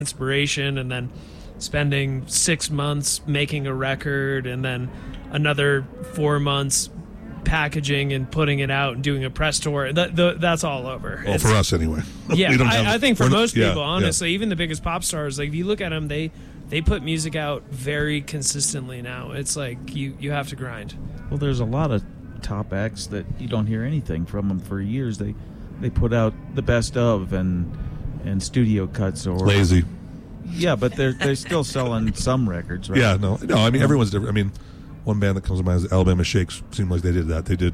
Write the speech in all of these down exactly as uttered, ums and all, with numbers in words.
inspiration, and then spending six months making a record, and then another four months packaging and putting it out and doing a press tour. That, the, that's all over. Well, it's, for us anyway. Yeah, We don't I, have, I think for most yeah, people, honestly, yeah. even the biggest pop stars, like if you look at them, they they put music out very consistently now. It's like you you have to grind. Well, there's a lot of top acts that you don't hear anything from them for years. They they put out the best of and and studio cuts or Lazy. Yeah, but they're they're still selling some records, right? Yeah, no, no. I mean, everyone's different. I mean, one band that comes to mind is Alabama Shakes. Seemed like they did that. They did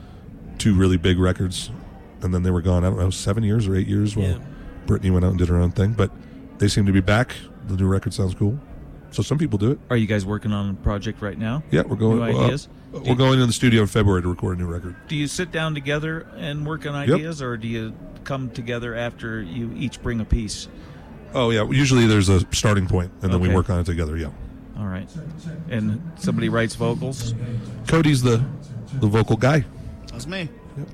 two really big records, and then they were gone. I don't know, seven years or eight years. While Yeah. Brittany went out and did her own thing, but they seem to be back. The new record sounds cool. So some people do it. Are you guys working on a project right now? Yeah, we're going. New uh, ideas? we're going in the studio in February to record a new record. Do you sit down together and work on ideas, or do you come together after you each bring a piece? Oh yeah, usually there's a starting point, and then we Okay. work on it together. Yeah. All right. And somebody writes vocals Cody's the the vocal guy. That's me.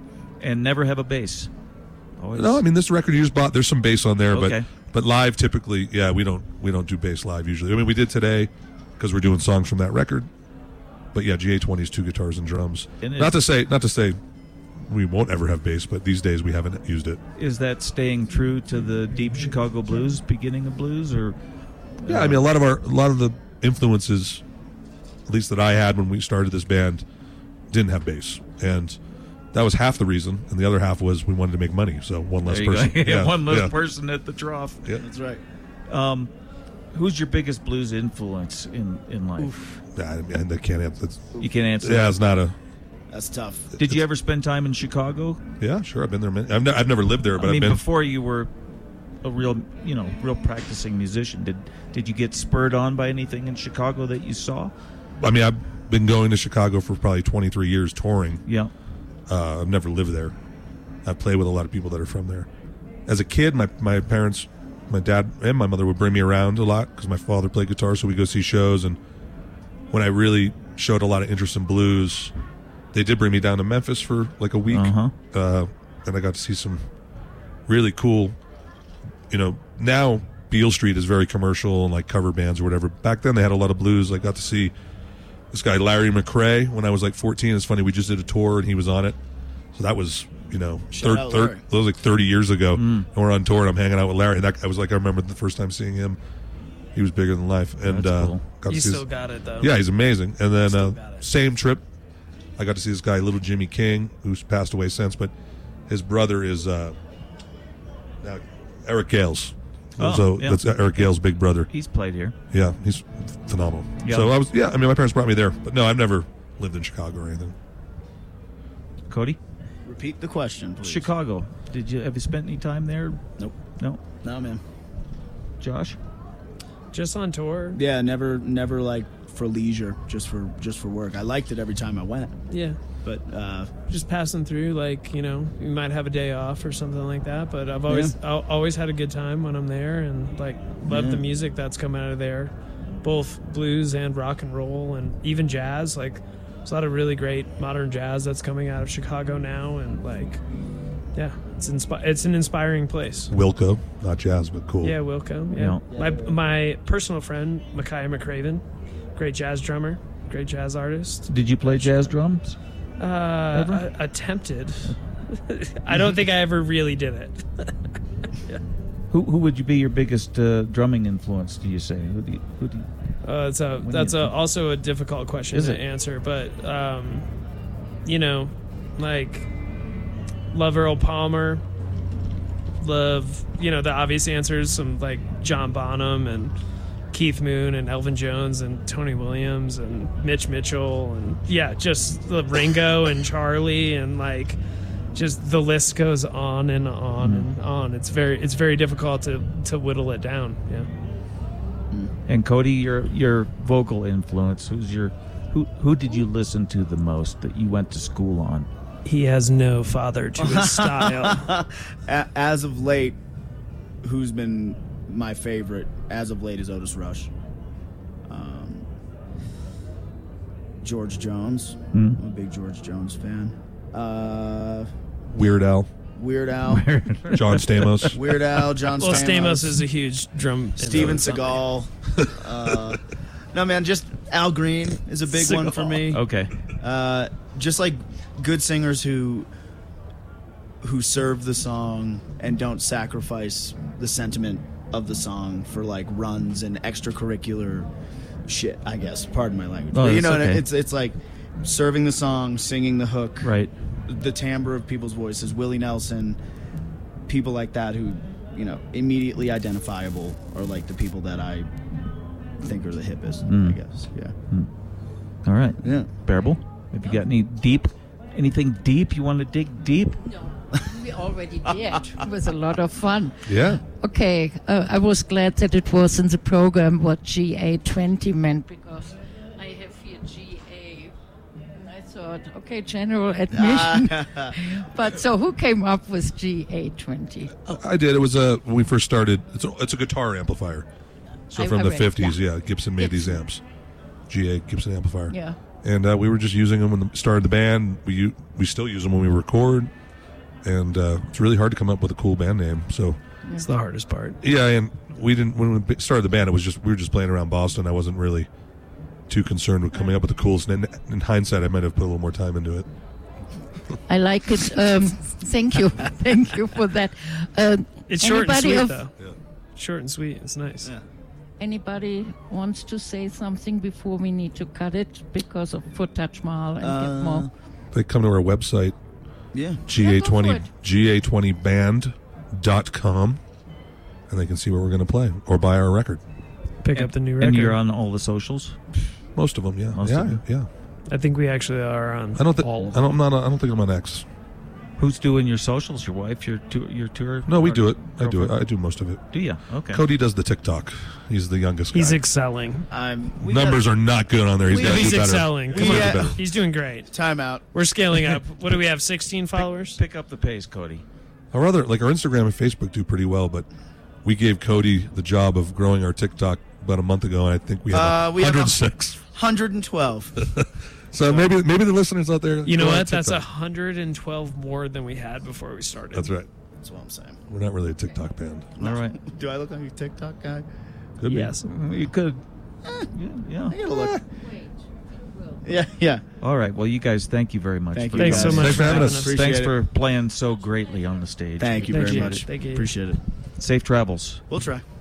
and never have a bass. Always. No, I mean this record you just bought. There's some bass on there, Okay. but but live typically, yeah, we don't we don't do bass live usually. I mean we did today because we're doing songs from that record. But yeah, G A twenty is two guitars and drums. And it- not to say not to say we won't ever have bass, but these days we haven't used it. Is that staying true to the deep Chicago blues, beginning of blues, or? Yeah, I mean a lot of our a lot of the influences, at least that I had when we started this band, didn't have bass, and that was half the reason, and the other half was we wanted to make money. So one less There you person, go. yeah, One less yeah. person at the trough. Yeah. That's right. Um, who's your biggest blues influence in, in life? Yeah, I, mean, I can't answer. It's, You can answer. yeah, it's not a. That's tough. Did you ever spend time in Chicago? Yeah, sure. I've been there. Many, I've, ne- I've never lived there, but I mean, I've been. before you were a real, you know, real practicing musician, did did you get spurred on by anything in Chicago that you saw? I mean, I've been going to Chicago for probably twenty-three years touring. Yeah. Uh, I've never lived there. I play with a lot of people that are from there. As a kid, my my parents, my dad and my mother would bring me around a lot because my father played guitar, so we go see shows. And when I really showed a lot of interest in blues, they did bring me down to Memphis for like a week, Uh-huh. uh, and I got to see some really cool. You know, now Beale Street is very commercial and like cover bands or whatever. Back then, they had a lot of blues. I got to see this guy Larry McRae when I was like fourteen. It's funny, we just did a tour and he was on it, so that was you know Shout third, out third Larry. that was like thirty years ago. Mm. And we're on tour and I'm hanging out with Larry. And that I was like, I remember the first time seeing him. He was bigger than life, and That's uh, cool. got to You see still his- got it though. yeah, he's amazing. And then Still uh, got it. same trip, I got to see this guy, Little Jimmy King, who's passed away since, but his brother is uh, now Eric Gales. Oh, so yeah. that's Eric Gales' big brother. He's played here. Yeah, he's phenomenal. Yeah. So I was, yeah. I mean, my parents brought me there, but no, I've never lived in Chicago or anything. Cody? Repeat the question, please. Chicago. Did you have you spent any time there? Nope. No. No, man. Josh? Just on tour. Yeah, never, never like for leisure, just for just for work. I liked it every time I went, Yeah. but uh, Just passing through, like, you know, you might have a day off or something like that, but I've always Yeah. I'll, always had a good time when I'm there, and like love Yeah. the music that's come out of there, both blues and rock and roll and even jazz. Like there's a lot of really great modern jazz that's coming out of Chicago now, and like yeah, it's inspi- it's an inspiring place. Wilco, not jazz, but cool. Yeah, Wilco. Yeah, Yeah. my my personal friend Micaiah McCraven, great jazz drummer, great jazz artist. Did you play jazz drums? Uh, Ever? I- attempted. I don't think I ever really did it. Who who would you be your biggest uh, drumming influence, do you say? Who do you, who do you, Uh, it's a When that's you- a, also a difficult question Is to it? answer, but um, you know, like love Earl Palmer, love you know the obvious answers, some like John Bonham and Keith Moon and Elvin Jones and Tony Williams and Mitch Mitchell and yeah, just the Ringo and Charlie and like just the list goes on and on and on. It's very it's very difficult to to whittle it down. Yeah. and Cody, your your vocal influence, who's your who who did you listen to the most that you went to school on? He has no father to his style. a- as of late, who's been my favorite as of late is Otis Rush. Um, George Jones. Hmm. I'm a big George Jones fan. Uh, Weird Al. Weird Al. John Stamos. Weird Al, John Well, Stamos. Stamos is a huge drum. Steven influence on me. Seagal. uh, no, man, just Al Green is a big one for me. Okay. Uh, just like good singers who who serve the song and don't sacrifice the sentiment of the song for like runs and extracurricular shit, I guess. Pardon my language. Oh, but you that's know, okay. it's it's like serving the song, singing the hook, Right. the timbre of people's voices, Willie Nelson, people like that who, you know, immediately identifiable are like the people that I think are the hippest, Mm. I guess. Yeah. All right. Yeah. Bearable, have you got any deep, anything deep you want to dig deep? No, we already did. It was a lot of fun. Yeah. Okay, uh, I was glad that it was in the program what G A twenty meant, because I have here G A, and I thought, okay, general admission. But so who came up with G A twenty? I did. It was a when we first started. It's a, it's a guitar amplifier. So I- from I the read, fifties, yeah. yeah. Gibson made these Gibson. amps. G A Gibson amplifier. Yeah. And uh, we were just using them when we started the band. We u- we still use them when we record, and uh, it's really hard to come up with a cool band name. So It's the hardest part. yeah, and we didn't when we started the band. It was just we were just playing around Boston. I wasn't really too concerned with coming up with the coolest. And in, in hindsight, I might have put a little more time into it. I like it. Um, thank you. Thank you for that. Uh, It's short and anybody sweet, of- though. Yeah. Short and sweet. It's nice. Yeah. Anybody wants to say something before we need to cut it because of for Taj Mahal and Uh, get more? They come to our website Yeah. G A Yeah, go for twenty it. G A twenty band dot com, and they can see where we're going to play or buy our record. Pick up the new record. And you're on all the socials. Most of them, yeah, Most yeah, of them. yeah. I think we actually are on I don't think all I of don't. them. I'm not. I don't think I'm on X. Who's doing your socials? Your wife? Your tour? Your tour? No, we or do it. I do it. girlfriend? I do most of it. Do you? Okay. Cody does the TikTok. He's the youngest guy. He's excelling. I'm, we Numbers got are not good on there. He's we- got to He's do better. excelling. We, Come on. uh, better. He's doing great. time out. We're scaling up. What do we have? sixteen followers? Pick up the pace, Cody. Our other, like our Instagram and Facebook, do pretty well, but we gave Cody the job of growing our TikTok about a month ago, and I think we have Uh, we have a- one hundred six. one hundred twelve. So maybe maybe the listeners out there. You know go on what? That's TikTok. one hundred twelve more than we had before we started. That's right. That's what I'm saying. We're not really a TikTok band. All right. Do I look like a TikTok guy? Could be. Yes. You could. Yeah. yeah. I gotta look. Wait, will. Yeah, yeah. All right. Well, you guys, thank you very much. Thank for you. Thanks so guys. much Thanks for for having having us. us. Appreciate Thanks it. for playing so greatly on the stage. Thank you Thank very you. much. Thank you. Appreciate it. Safe travels. We'll try.